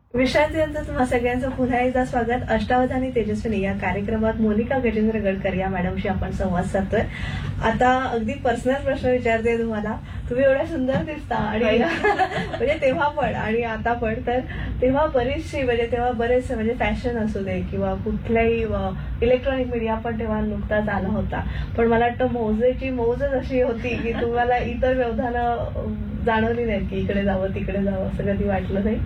विश्रांती यांचं तुम्हा सगळ्यांचं पुन्हा एकदा स्वागत. अष्टावधानी तेजस्विनी या कार्यक्रमात मोनिका गजेंद्र गडकर या मॅडमशी आपण संवाद साधतोय. आता अगदी पर्सनल प्रश्न विचारते तुम्हाला. तुम्ही एवढ्या सुंदर दिसता आणि म्हणजे तेव्हा पण आणि आता पण, तर तेव्हा बरीचशी म्हणजे तेव्हा बरेच म्हणजे फॅशन असू दे किंवा कुठल्याही इलेक्ट्रॉनिक मीडिया पण तेव्हा नुकताच आला होता, पण मला वाटतं मौजेची मौजच अशी होती की तुम्हाला इतर व्यवधानं जाणवली नाही की इकडे जावं तिकडे जावं, असं कधी वाटलं नाही?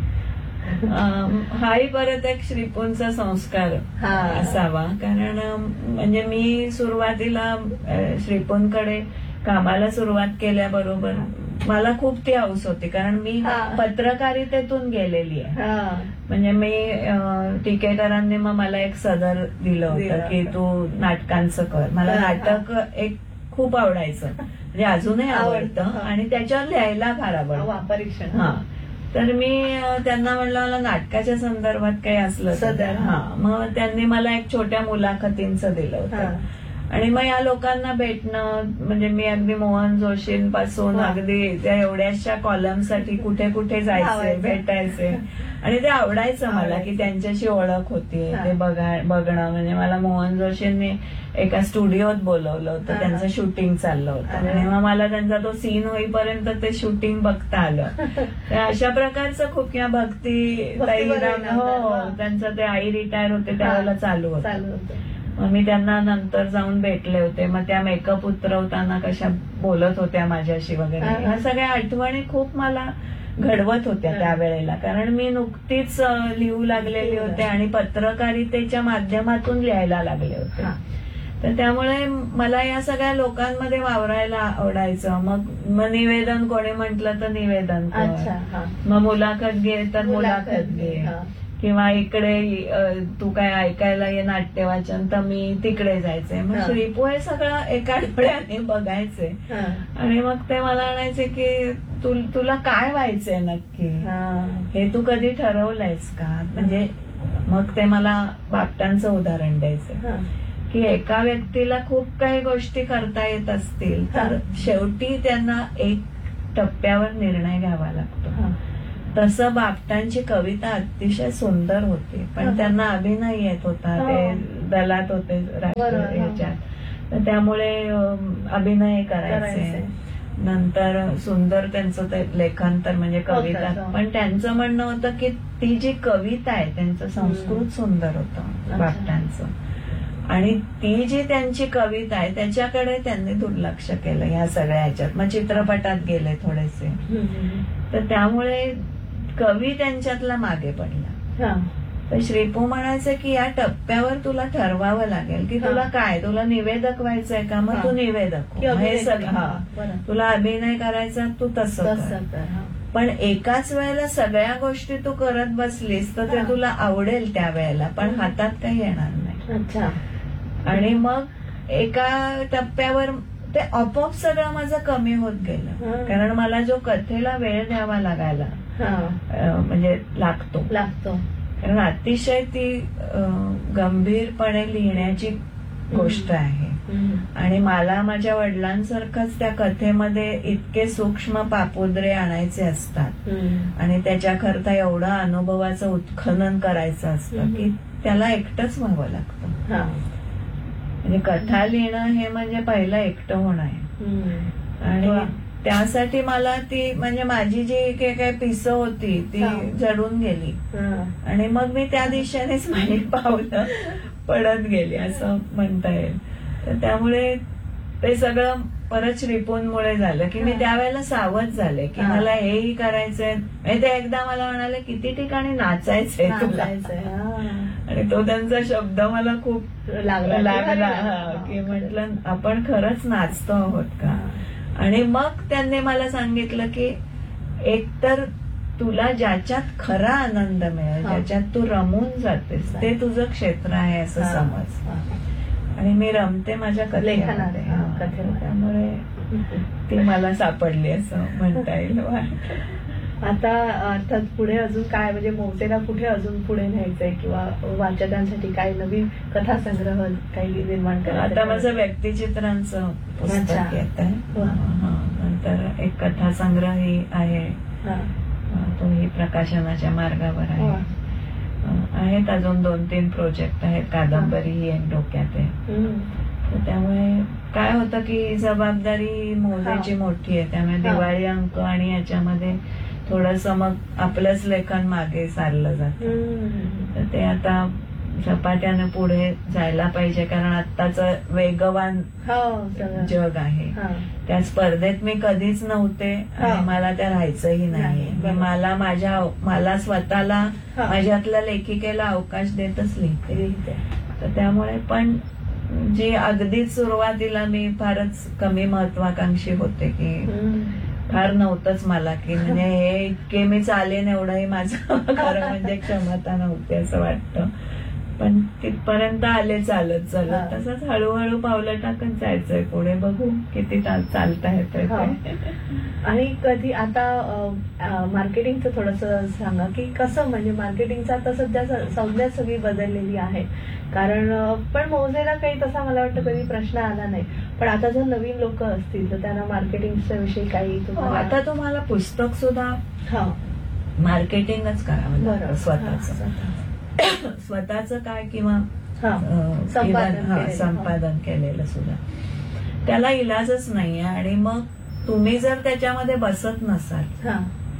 हाही परत एक श्रीपूंचा संस्कार असावा. कारण म्हणजे मी सुरुवातीला श्रीपूंकडे कामाला सुरुवात केल्याबरोबर मला खूप ती हौस होती, कारण मी पत्रकारितेतून गेलेली आहे. म्हणजे मी टिकेकरांनी मग मला एक सदर दिलं होतं की तू नाटकांचं कर. मला नाटक एक खूप आवडायचं, म्हणजे अजूनही आवडतं आणि त्याच्यावर लिहायला फार आवडतं. परीक्षण. तर मी त्यांना म्हणलं मला नाटकाच्या संदर्भात काही असलं तर. मग त्यांनी मला एक छोट्या मुलाखतींचं दिलं होतं आणि मग या लोकांना भेटणं, म्हणजे मी अगदी मोहन जोशींपासून अगदी त्या एवढ्याशा कॉलमसाठी कुठे कुठे जायचे, भेटायचे आणि ते आवडायचं मला की त्यांच्याशी ओळख होती ते बघणं. म्हणजे मला मोहन जोशींनी एका स्टुडिओत बोलवलं होतं, त्यांचं शूटिंग चाललं होतं आणि मग मला त्यांचा तो सीन होईपर्यंत ते शूटिंग बघता आलं. अशा प्रकारचं खूप, किंवा भक्ती त्यांचं ते आई रिटायर होते त्यावेळेला चालू होतं. मग मी त्यांना नंतर जाऊन भेटले होते. मग त्या मेकअप उतरवताना कशा बोलत होत्या माझ्याशी वगैरे, ह्या सगळ्या आठवणी खूप मला घडवत होत्या त्यावेळेला. कारण मी नुकतीच लिहू लागलेले होते आणि पत्रकारितेच्या माध्यमातून लिहायला लागले होते. तर त्यामुळे मला या सगळ्या लोकांमध्ये वावरायला आवडायचं. मग निवेदन कोणी म्हटलं तर निवेदन कर, मग मुलाखत घे तर मुलाखत घे, किंवा इकडे तू काय ऐकायला ये नाट्यवाचन, तर मी तिकडे जायचे. मग श्रीपू हे सगळं एका डोळ्याने बघायचे आणि मग ते मला म्हणायचे की तुला काय व्हायचंय नक्की, हे तू कधी ठरवलंयस का? म्हणजे मग ते मला बापटांचं उदाहरण द्यायचं की एका व्यक्तीला खूप काही गोष्टी करता येत असतील तर शेवटी त्यांना एक टप्प्यावर निर्णय घ्यावा लागतो. तसं बापटांची कविता अतिशय सुंदर होती, पण त्यांना अभिनय येत होता, ते दलात होते ह्याच्यात, तर त्यामुळे अभिनय करायचे. नंतर सुंदर त्यांचं ते लेखन तर म्हणजे कविता, पण त्यांचं म्हणणं होतं की ती जी कविता आहे त्यांचं संस्कृत सुंदर होतं बापटांचं, आणि ती जी त्यांची कविता आहे त्याच्याकडे त्यांनी दुर्लक्ष केलं ह्या सगळ्या ह्याच्यात. मग चित्रपटात गेले थोडेसे, तर त्यामुळे कवी त्यांच्यातला मागे पडला. तर श्रीपू म्हणायचं की या टप्प्यावर तुला ठरवावं लागेल की तुला काय, तुला निवेदक व्हायचंय का, मग तू निवेदक हो. हे सगळं तुला अभिनय करायचा तू तसं कर. पण एकाच वेळेला सगळ्या गोष्टी तू करत बसलीस तर ते तुला आवडेल त्या वेळेला, पण हातात काही येणार नाही. आणि मग एका टप्प्यावर ते आपोआप सगळं माझं कमी होत गेलं, कारण मला जो कथेला वेळ द्यावा लागायला म्हणजे लागतो, कारण अतिशय ती गंभीरपणे लिहिण्याची गोष्ट आहे आणि मला माझ्या वडिलांसारखंच त्या कथेमध्ये इतके सूक्ष्म पापुद्रे आणायचे असतात आणि त्याच्याकरता एवढं अनुभवाचं उत्खनन करायचं असतं की त्याला एकटंच व्हावं लागतं. म्हणजे कथा लिहिणं हे म्हणजे पहिलं एकटं होणं आहे आणि त्यासाठी मला ती म्हणजे माझी जी काही पिसं होती ती जडून गेली आणि मग मी त्या दिशेनेच माझी पावलं पडत गेली असं म्हणता येईल. तर त्यामुळे ते सगळं परत श्रीपूंमुळे झालं की मी त्यावेळेला सावध झाले की मला हेही करायचंय. ते एकदा मला म्हणाले किती ठिकाणी नाचायचंय तुला, आणि तो त्यांचा शब्द मला खूप लागला की म्हटलं आपण खरंच नाचतो आहोत का. आणि मग त्यांनी मला सांगितलं की एकतर तुला ज्याच्यात खरा आनंद मिळेल, ज्याच्यात तू रमून जातेस ते तुझं क्षेत्र आहे असं समज. आणि मी रमते माझ्या कथेमध्ये, त्यामुळे ती मला सापडली असं म्हणता येईल. आता अर्थात पुढे अजून काय, म्हणजे मौजेला कुठे अजून पुढे न्यायचंय किंवा वाचकांसाठी काय नवीन कथासंग्रह काही निर्माण करायचं? आता माझं व्यक्तिचित्रांचं पुस्तक येत आहे, नंतर एक कथासंग्रही आहे तोही प्रकाशनाच्या मार्गावर आहे. आहेत अजून 2-3 प्रोजेक्ट आहेत, कादंबरी ही एक डोक्यात आहे. तर त्यामुळे काय होतं की जबाबदारी मोजायची मोठी आहे, त्यामुळे दिवाळी अंक आणि याच्यामध्ये थोडंसं मग आपलंच लेखन मागे सारलं जातं. तर ते आता झपाट्यानं पुढे जायला पाहिजे, कारण आत्ताच वेगवान जग आहे. त्या स्पर्धेत मी कधीच नव्हते आणि मला त्या राहायचंही नाही. मला स्वतःला माझ्यातल्या लेखिकेला अवकाश देतच लिहिते. तर त्यामुळे पण जी अगदीच सुरुवातीला मी फारच कमी महत्वाकांक्षी होते, की फार नव्हतंच मला, की म्हणजे हे इतके मी चालेन एवढंही माझं खरं म्हणजे क्षमता नव्हती असं वाटतं. पण तिथपर्यंत आले चालत चालत. तसंच हळूहळू पावलं टाकत जायचंय पुढे, बघू किती चालता येतंय. आणि कधी आता मार्केटिंगचं थोडस सांगा, की कसं म्हणजे मार्केटिंगचं आता सध्या संज्ञा सगळी बदललेली आहे. कारण पण मौजेला काही तसा मला वाटतं कधी प्रश्न आला नाही. पण आता जर नवीन लोक असतील तर त्यांना मार्केटिंगच्या विषयी काही आता तुम्हाला पुस्तक सुद्धा मार्केटिंगच करावं लागतं स्वतःच काय, किंवा संपादन केलेलं सुद्धा. त्याला इलाजच नाहीये. आणि मग तुम्ही जर त्याच्यामध्ये बसत नसाल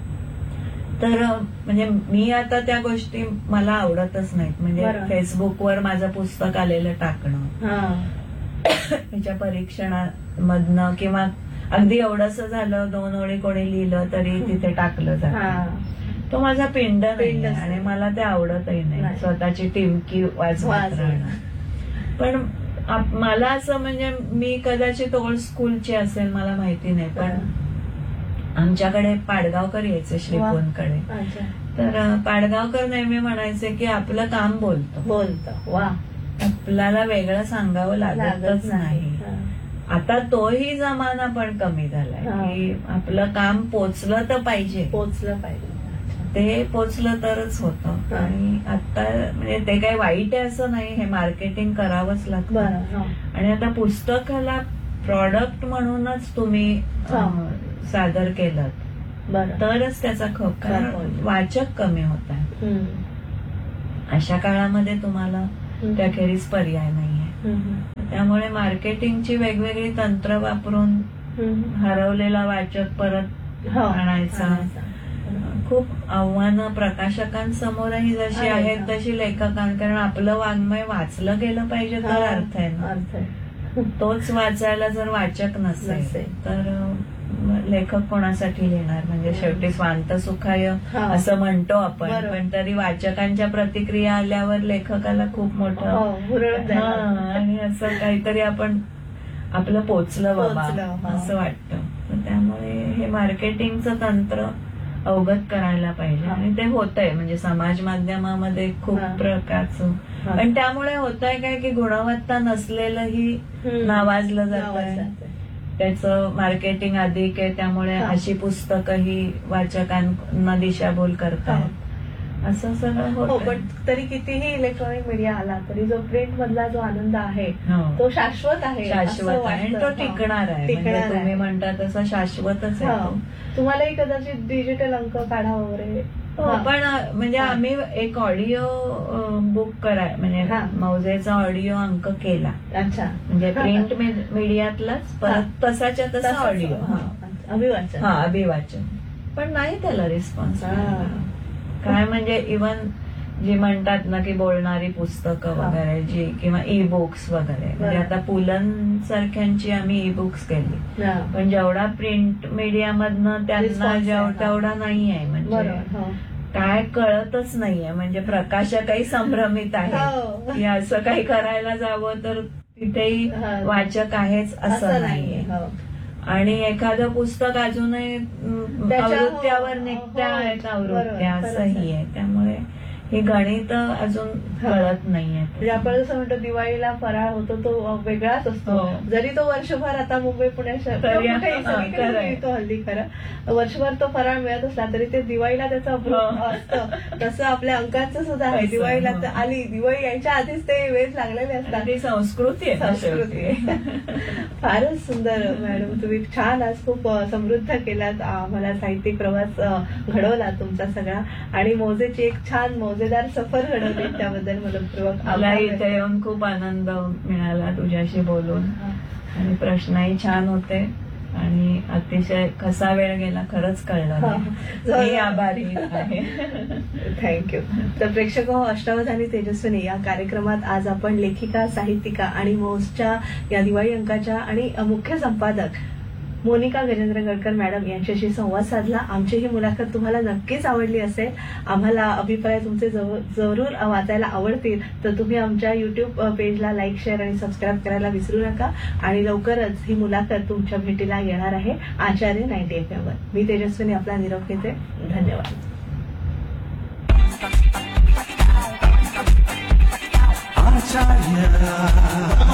तर म्हणजे मी आता त्या गोष्टी मला आवडतच नाहीत. म्हणजे फेसबुकवर माझं पुस्तक आलेलं टाकणं, त्याच्या परीक्षणामधनं, किंवा अगदी एवढंसं झालं 2 ओळी कोणी लिहिलं तरी तिथे टाकलं जातं. तो माझा पिंड नाही आणि मला ते आवडतही नाही, स्वतःची टिमकी वाजवत राहणं. पण मला असं म्हणजे मी कदाचित ओल्ड स्कूलची असेल, मला माहिती नाही, पण आमच्याकडे पाडगावकर यायचे श्रीकोनकडे. तर पाडगावकर नेहमी म्हणायचे की आपलं काम बोलतं, आपल्याला वेगळं सांगावं लागतच नाही. आता तोही जमाना पण कमी झालाय, की आपलं काम पोचलं तर पाहिजे, ते पोचलं तरच होतं. आणि आता म्हणजे ते काही वाईट आहे असं नाही, हे मार्केटिंग करावंच लागतं. आणि आता पुस्तकाला प्रॉडक्ट म्हणूनच तुम्ही सादर केलं तरच त्याचा खप, कारण वाचक कमी होत आहे. अशा काळामध्ये तुम्हाला त्याखेरीज पर्याय नाहीये. त्यामुळे मार्केटिंगची वेगवेगळी तंत्र वापरून हरवलेला वाचक परत आणायचा. खूप आव्हानं प्रकाशकांसमोरही जशी आहेत तशी लेखकां, कारण आपलं वाङ्मय वाचलं गेलं पाहिजे तर अर्थ आहे ना. तोच वाचायला जर वाचक नसेल तर लेखक कोणासाठी लिहिणार. म्हणजे शेवटी स्वांत सुखाय असं म्हणतो आपण, पण तरी वाचकांच्या प्रतिक्रिया आल्यावर लेखकाला खूप मोठं आणि असं काहीतरी आपण आपलं पोचलं बाबा असं वाटतं. त्यामुळे हे मार्केटिंगचं तंत्र अवगत करायला पाहिजे. आणि ते होतंय म्हणजे समाज माध्यमामध्ये खूप प्रकारचं. पण त्यामुळे होतंय काय की गुणवत्ता नसलेलंही नावाजलं जातंय, त्याचं मार्केटिंग अधिक आहे. त्यामुळे अशी पुस्तकंही वाचकांना दिशाभूल करतात, असं सगळं होतं. पण तरी कितीही इलेक्ट्रॉनिक मीडिया आला तरी जो प्रिंट मधला जो आनंद आहे तो शाश्वत आहे आणि तो टिकणार आहे. म्हणजे तुम्ही म्हणता तसं शाश्वतच आहे. तुम्हालाही कदाचित डिजिटल अंक काढा वगैरे. पण म्हणजे आम्ही एक ऑडिओ बुक कराय म्हणजे मौजेचा ऑडिओ अंक केला. अच्छा. म्हणजे प्रिंट मीडियातलाच परत तसाच्या तसा ऑडिओ अभिवाचन. पण नाही त्याला रिस्पॉन्स काय. म्हणजे इव्हन जी म्हणतात ना की बोलणारी पुस्तकं वगैरे जी, किंवा ई बुक्स वगैरे, म्हणजे आता पुलन सारख्यांची आम्ही ई बुक्स केली, पण जेवढा प्रिंट मीडिया मधनं त्यांना तेवढा नाही आहे. म्हणजे काय कळतच नाहीये. म्हणजे प्रकाशकही संभ्रमित आहे की असं काही करायला जावं तर तिथेही वाचक आहेच असं नाहीये. आणि एखादं पुस्तक अजूनही आवृत्त्यावर निघत्या आहेत आवृत्त्या असंही आहे. त्यामुळे ही गणित अजून कळत नाहीये. म्हणजे आपण जसं म्हणतो दिवाळीला फराळ होतो तो वेगळाच असतो. हो. जरी तो वर्षभर आता मुंबई पुणे तरी मिळतो हल्ली खरं वर्षभर तो फराळ मिळत असला तरी ते दिवाळीला त्याचं अप्रूप असतं. तसं आपल्या अंकांचं सुद्धा आहे. दिवाळीला तर आली दिवाळी यायच्या आधीच ते वेळ लागलेले असतात. ती संस्कृती आहे. फारच सुंदर मॅडम, तुम्ही छान आज खूप समृद्ध केलात, आम्हाला साहित्यिक प्रवास घडवला तुमचा सगळा आणि मौजेची एक छान मौजेदार सफर घडवली त्याबद्दल मनपूर्वक मला इथे येऊन खूप आनंद मिळाला तुझ्याशी बोलून आणि प्रश्नही छान होते आणि अतिशय कसा वेळ गेला खरंच कळलं नाही. मी आभारी आहे. थँक्यू. तर प्रेक्षक हो, अष्टावधानी तेजस्विनी या कार्यक्रमात आज आपण लेखिका, साहित्यिका आणि मौजच्या या दिवाळी अंकाच्या आणि मुख्य संपादक मोनिका गजेंद्र गडकर मॅडम यांच्याशी संवाद साधला. आमची ही मुलाखत तुम्हाला नक्कीच आवडली असेल. आम्हाला अभिप्राय तुमचे जरूर वाचायला आवडतील तर तुम्ही आमच्या युट्यूब पेजला लाईक, शेअर आणि सबस्क्राईब करायला विसरू नका. आणि लवकरच ही मुलाखत तुमच्या भेटीला येणार आहे आचार्य 90 FM वर. मी तेजस्विनी आपला निरोप घेते. धन्यवाद. आचार्य